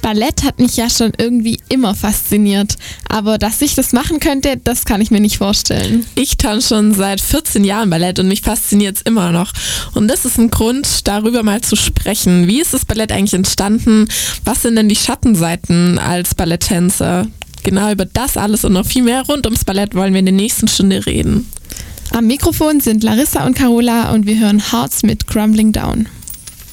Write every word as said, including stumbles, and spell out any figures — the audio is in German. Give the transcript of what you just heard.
Ballett hat mich ja schon irgendwie immer fasziniert, aber dass ich das machen könnte, das kann ich mir nicht vorstellen. Ich tanze schon seit vierzehn Jahren Ballett und mich fasziniert es immer noch. Und das ist ein Grund, darüber mal zu sprechen. Wie ist das Ballett eigentlich entstanden? Was sind denn die Schattenseiten als Balletttänzer? Genau über das alles und noch viel mehr rund ums Ballett wollen wir in der nächsten Stunde reden. Am Mikrofon sind Larissa und Carola und wir hören Hearts mit Crumbling Down.